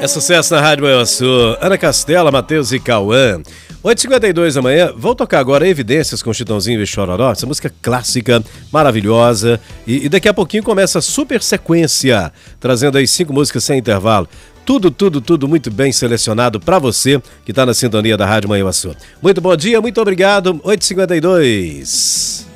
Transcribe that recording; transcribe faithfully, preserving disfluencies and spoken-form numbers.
É sucesso na Rádio Manhuaçu. Ana Castela, Matheus e Cauã. oito e cinquenta e dois da manhã, vou tocar agora Evidências com Chitãozinho e Chororó. Essa música clássica, maravilhosa. E, e daqui a pouquinho começa a super sequência, trazendo aí cinco músicas sem intervalo. Tudo, tudo, tudo muito bem selecionado para você que está na sintonia da Rádio Manhuaçu. Muito bom dia, muito obrigado. oito e cinquenta e dois.